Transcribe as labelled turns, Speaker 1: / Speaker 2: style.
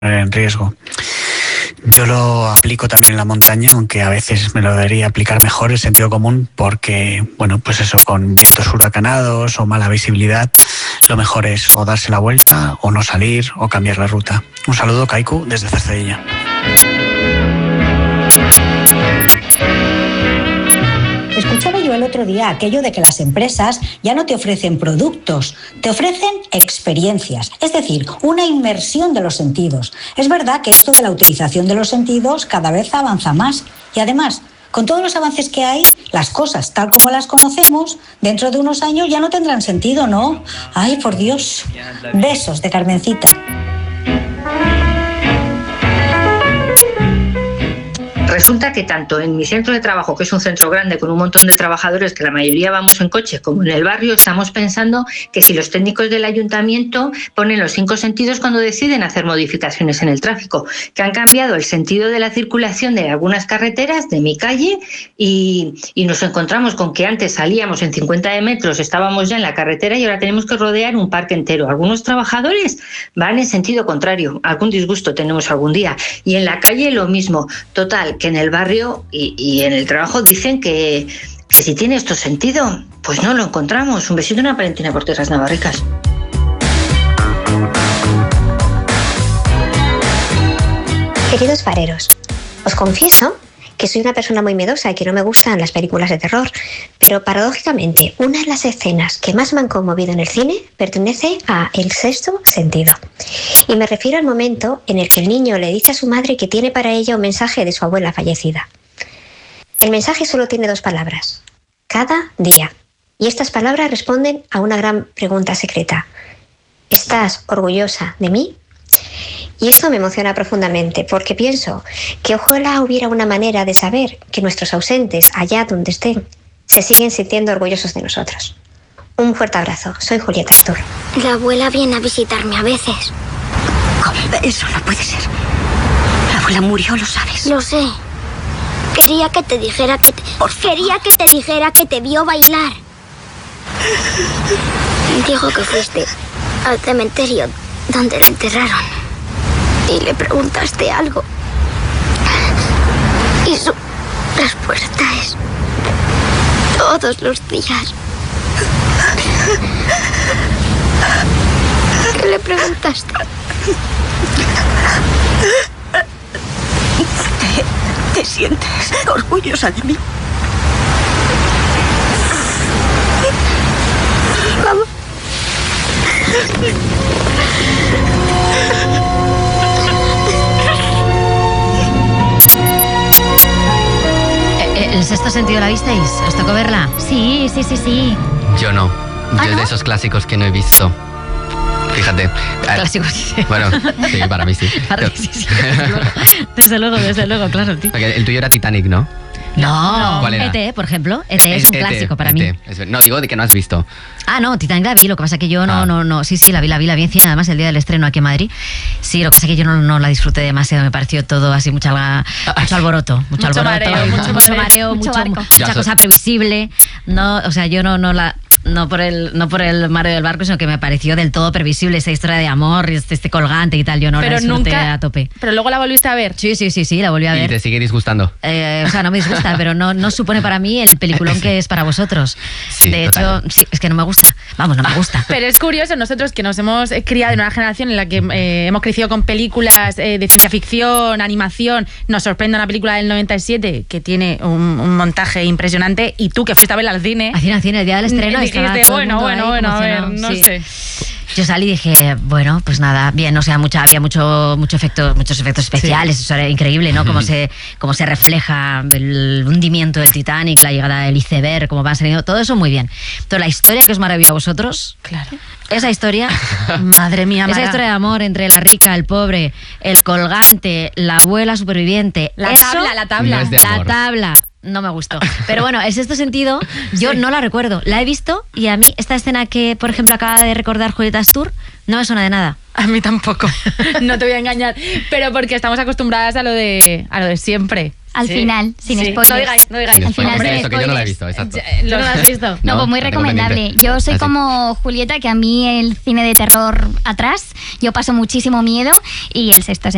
Speaker 1: en riesgo. Yo lo aplico también en la montaña, aunque a veces me lo debería aplicar mejor el sentido común, porque, bueno, pues eso, con vientos huracanados o mala visibilidad, lo mejor es o darse la vuelta, o no salir, o cambiar la ruta. Un saludo, Kaiku, desde Cercedilla.
Speaker 2: Escuchaba yo el otro día aquello de que las empresas ya no te ofrecen productos, te ofrecen experiencias, es decir, una inmersión de los sentidos. Es verdad que esto de la utilización de los sentidos cada vez avanza más y además, con todos los avances que hay, las cosas tal como las conocemos, dentro de unos años ya no tendrán sentido, ¿no? Ay, por Dios. Besos de Carmencita.
Speaker 3: Resulta que tanto en mi centro de trabajo, que es un centro grande con un montón de trabajadores, que la mayoría vamos en coche, como en el barrio, estamos pensando que si los técnicos del ayuntamiento ponen los 5 sentidos cuando deciden hacer modificaciones en el tráfico, que han cambiado el sentido de la circulación de algunas carreteras de mi calle y nos encontramos con que antes salíamos en 50 metros, estábamos ya en la carretera y ahora tenemos que rodear un parque entero. Algunos trabajadores van en sentido contrario, algún disgusto tenemos algún día. Y en la calle lo mismo. Total, que en el barrio y en el trabajo dicen que si tiene esto sentido, pues no lo encontramos. Un besito y una palentina por tierras navarricas.
Speaker 4: Queridos fareros, os confieso que soy una persona muy miedosa y que no me gustan las películas de terror, pero paradójicamente una de las escenas que más me han conmovido en el cine pertenece a El sexto sentido. Y me refiero al momento en el que el niño le dice a su madre que tiene para ella un mensaje de su abuela fallecida. El mensaje solo tiene 2 palabras: cada día. Y estas palabras responden a una gran pregunta secreta: ¿estás orgullosa de mí? Y esto me emociona profundamente, porque pienso que ojalá hubiera una manera de saber que nuestros ausentes, allá donde estén, se siguen sintiendo orgullosos de nosotros. Un fuerte abrazo. Soy Julieta Astur.
Speaker 5: La abuela viene a visitarme a veces.
Speaker 6: ¿Cómo? Eso no puede ser. La abuela murió, lo sabes.
Speaker 5: Lo sé. Quería que te dijera que te vio bailar. Dijo que fuiste al cementerio donde la enterraron. Y le preguntaste algo. Y su respuesta es: todos los días. ¿Qué le preguntaste?
Speaker 6: ¿Te sientes orgullosa de mí?
Speaker 5: Vamos.
Speaker 7: ¿El sexto sentido la visteis? ¿Os tocó verla?
Speaker 8: Sí.
Speaker 9: Yo no. Yo es
Speaker 8: ¿no?
Speaker 9: de esos clásicos que no he visto. Fíjate.
Speaker 7: Clásicos, sí.
Speaker 9: Bueno, sí, para mí sí.
Speaker 7: Para mí sí, desde luego, claro, tío.
Speaker 9: El tuyo era Titanic, ¿no?
Speaker 7: No,
Speaker 9: ¿Cuál era?
Speaker 7: ET, por ejemplo. ET es un clásico para mí.
Speaker 9: No, digo de que no has visto.
Speaker 7: Ah, no, Titanic la vi, lo que pasa que yo no. Sí, la vi en cine, además el día del estreno aquí en Madrid. Sí, lo que pasa que yo no la disfruté demasiado, me pareció todo así mucho alboroto. Mucho mareo, mucha cosa previsible. No, o sea, yo no por el mareo del barco, sino que me pareció del todo previsible esa historia de amor, este colgante y tal. Yo no la disfruté a tope.
Speaker 8: Pero luego la volviste a ver.
Speaker 7: Sí, la volví a ver.
Speaker 9: ¿Y te sigue disgustando?
Speaker 7: O sea, no me disgusta, pero no supone para mí el peliculón
Speaker 9: sí.
Speaker 7: que es para vosotros.
Speaker 9: Sí,
Speaker 7: de
Speaker 9: total.
Speaker 7: hecho, sí, es que no me gusta. Vamos, no me gusta.
Speaker 8: Pero es curioso, nosotros que nos hemos criado en una generación en la que hemos crecido con películas de ciencia ficción, animación, nos sorprende una película del 97 que tiene un montaje impresionante, y tú que fuiste a verla al cine.
Speaker 7: Al cine, el día del estreno.
Speaker 8: Dijiste, bueno, a ver, no sé.
Speaker 7: Yo salí y dije, bueno, pues nada, bien, o sea, había muchos efectos especiales, sí. Eso era increíble, ¿no? Cómo se refleja el hundimiento del Titanic, la llegada del iceberg, cómo van saliendo, todo eso muy bien. Pero la historia que os maravilla a vosotros,
Speaker 8: claro.
Speaker 7: Esa historia,
Speaker 8: madre mía,
Speaker 7: esa historia de amor entre la rica, el pobre, el colgante, la abuela superviviente,
Speaker 8: la tabla.
Speaker 9: No es de amor.
Speaker 7: La tabla. No me gustó. Pero bueno, en este sentido, yo no la recuerdo. La he visto y a mí esta escena que, por ejemplo, acaba de recordar Julieta Astur, no me suena de nada.
Speaker 8: A mí tampoco. No te voy a engañar. Pero porque estamos acostumbradas a lo de siempre.
Speaker 10: Al final, sin spoilers.
Speaker 8: No digáis.
Speaker 10: Al final,
Speaker 9: eso que yo no la he visto, exacto.
Speaker 8: ¿No lo has visto?
Speaker 10: No, pues muy recomendable. Yo soy como Julieta, que a mí el cine de terror atrás, yo paso muchísimo miedo, y el sexto